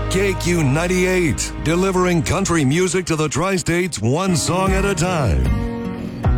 KQ 98, delivering country music to the Tri-States one song at a time.